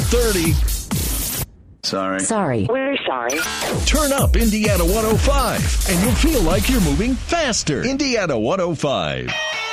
1230. Sorry. We're sorry. Turn up Indiana 105, and you'll feel like you're moving faster. Indiana 105.